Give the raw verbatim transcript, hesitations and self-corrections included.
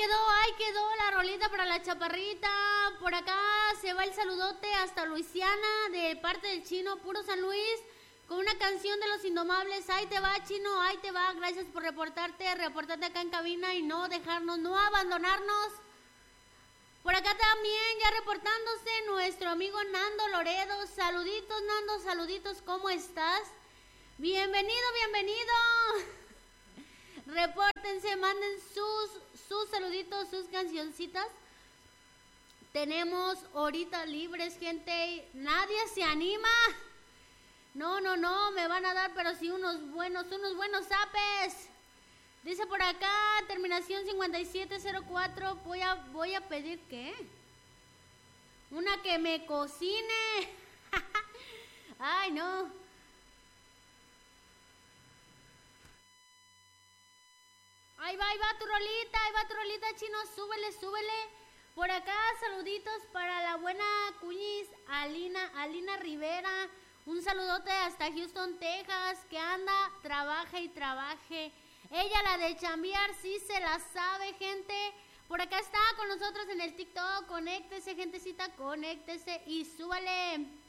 quedó, ahí quedó la rolita para la chaparrita. Por acá se va el saludote hasta Luisiana de parte del Chino, puro San Luis, con una canción de Los Indomables. Ahí te va, Chino, ahí te va. Gracias por reportarte, reportarte acá en cabina y no dejarnos, no abandonarnos. Por acá también ya reportándose nuestro amigo Nando Loredo. Saluditos, Nando, saluditos, ¿cómo estás? Bienvenido, bienvenido. Repórtense, manden sus, sus saluditos, sus cancioncitas. Tenemos ahorita libres, gente. Nadie se anima. No, no, no, me van a dar, pero sí unos buenos, unos buenos zapes. Dice por acá, terminación cincuenta y siete cero cuatro, voy a, voy a pedir, ¿qué? Una que me cocine. Ay, no. Ahí va, ahí va tu rolita, ahí va tu rolita, Chino, súbele, súbele. Por acá, saluditos para la buena cuñis Alina, Alina Rivera. Un saludote hasta Houston, Texas, que anda, trabaje y trabaje. Ella, la de chambear, sí se la sabe, gente. Por acá está con nosotros en el TikTok. Conéctese, gentecita, conéctese y súbale.